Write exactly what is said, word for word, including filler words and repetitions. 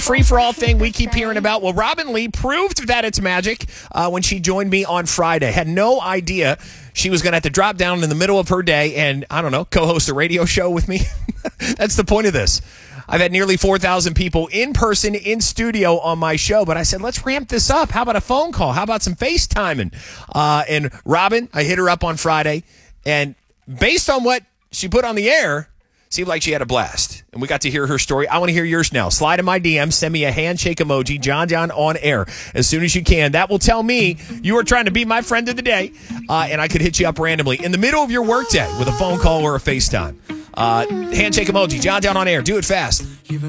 free-for-all thing we keep hearing about. Well, Robin Lee proved that it's magic uh, when she joined me on Friday. Had no idea she was going to have to drop down in the middle of her day and, I don't know, co-host a radio show with me. That's the point of this. I've had nearly four thousand people in person, in studio on my show, but I said, let's ramp this up. How about a phone call? How about some FaceTiming? Uh, and Robin, I hit her up on Friday, and based on what she put on the air, seemed like she had a blast. And we got to hear her story. I want to hear yours now. Slide in my D M, send me a handshake emoji, John John on air, as soon as you can. That will tell me you are trying to be my friend of the day, uh, and I could hit you up randomly in the middle of your workday with a phone call or a FaceTime. Uh, handshake emoji, John John on air. Do it fast.